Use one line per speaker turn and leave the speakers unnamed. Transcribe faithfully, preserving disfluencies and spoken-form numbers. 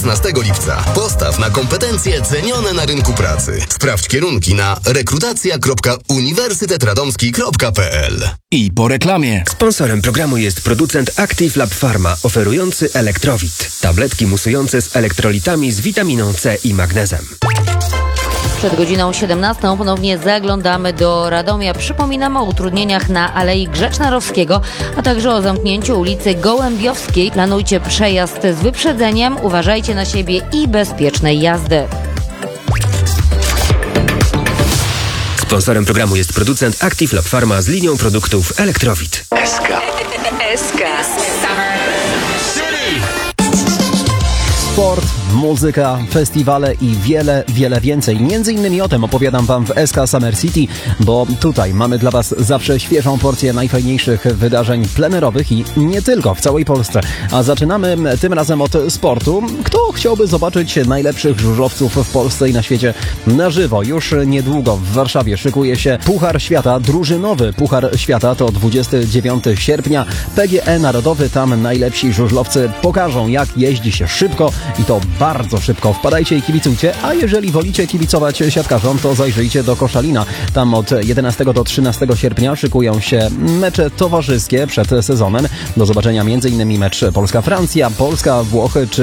szesnastego lipca. Postaw na kompetencje cenione na rynku pracy. Sprawdź kierunki na rekrutacja kropka uniwersytet radomski kropka p l.
I po reklamie.
Sponsorem programu jest producent Active Lab Pharma, oferujący Elektrowit. Tabletki musujące z elektrolitami z witaminą C i magnezem.
Przed godziną siedemnastą ponownie zaglądamy do Radomia. Przypominamy o utrudnieniach na Alei Grzecznorowskiego, a także o zamknięciu ulicy Gołębiowskiej. Planujcie przejazd z wyprzedzeniem, uważajcie na siebie i bezpiecznej jazdy.
Sponsorem programu jest producent Active Lab Pharma z linią produktów Elektrowit.
S K.
S K.
Sport, muzyka, festiwale i wiele, wiele więcej. Między innymi o tym opowiadam Wam w S K Summer City, bo tutaj mamy dla Was zawsze świeżą porcję najfajniejszych wydarzeń plenerowych i nie tylko w całej Polsce. A zaczynamy tym razem od sportu. Kto chciałby zobaczyć najlepszych żużlowców w Polsce i na świecie na żywo? Już niedługo w Warszawie szykuje się Puchar Świata, drużynowy Puchar Świata, to dwudziestego dziewiątego sierpnia. P G E Narodowy, tam najlepsi żużlowcy pokażą, jak jeździ się szybko i to bardzo szybko. Wpadajcie i kibicujcie, a jeżeli wolicie kibicować siatkarzom, to zajrzyjcie do Koszalina. Tam od jedenastego do trzynastego sierpnia szykują się mecze towarzyskie przed sezonem. Do zobaczenia między innymi mecz Polska-Francja, Polska-Włochy czy